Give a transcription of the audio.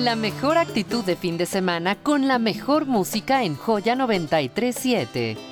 La mejor actitud de fin de semana con la mejor música en Joya 93.7.